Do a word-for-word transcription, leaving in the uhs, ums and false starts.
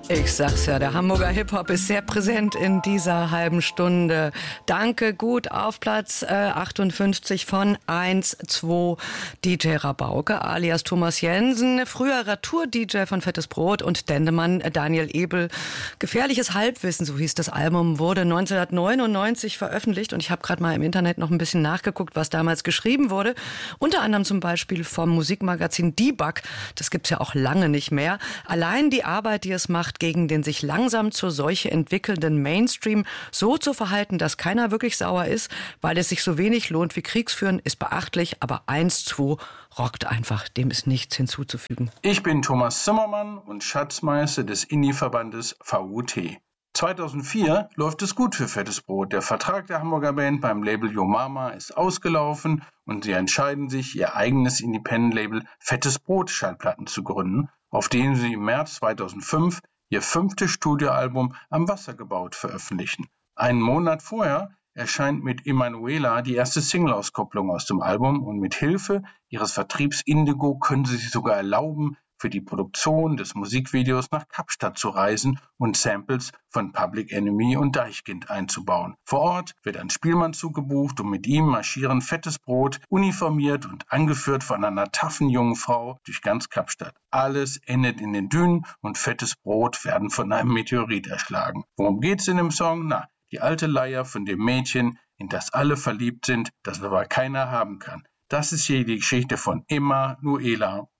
Ich sag's ja, der Hamburger Hip-Hop ist sehr präsent in dieser halben Stunde. Danke, gut auf Platz äh, achtundfünfzig von eins zwei D J Rabauke alias Thomas Jensen, früherer Tour-D J von Fettes Brot und Dendemann Daniel Ebel. Gefährliches Halbwissen, so hieß das Album, wurde neunzehnhundertneunundneunzig veröffentlicht und ich habe gerade mal im Internet noch ein bisschen nachgeguckt, was damals geschrieben wurde. Unter anderem zum Beispiel vom Musikmagazin Debug, das gibt's ja auch lange nicht mehr. Allein die Arbeit, die es macht, gegen den sich langsam zur Seuche entwickelnden Mainstream so zu verhalten, dass keiner wirklich sauer ist, weil es sich so wenig lohnt wie Kriegsführen, ist beachtlich, aber eins zwei rockt einfach, dem ist nichts hinzuzufügen. Ich bin Thomas Zimmermann und Schatzmeister des Indie-Verbandes V U T. zweitausendvier läuft es gut für Fettes Brot. Der Vertrag der Hamburger Band beim Label Yo Mama ist ausgelaufen und sie entscheiden sich, ihr eigenes Independent-Label Fettes Brot Schallplatten zu gründen, auf dem sie im März zweitausendfünf ihr fünftes Studioalbum Am Wasser gebaut veröffentlichen. Einen Monat vorher erscheint mit Emanuela die erste Single-Auskopplung aus dem Album und mit Hilfe ihres Vertriebs Indigo können sie sich sogar erlauben, für die Produktion des Musikvideos nach Kapstadt zu reisen und Samples von Public Enemy und Deichkind einzubauen. Vor Ort wird ein Spielmannzug gebucht und mit ihm marschieren Fettes Brot, uniformiert und angeführt von einer taffen jungen Frau, durch ganz Kapstadt. Alles endet in den Dünen und Fettes Brot werden von einem Meteorit erschlagen. Worum geht's in dem Song? Na, die alte Leier von dem Mädchen, in das alle verliebt sind, das aber keiner haben kann. Das ist hier die Geschichte von Emanuela.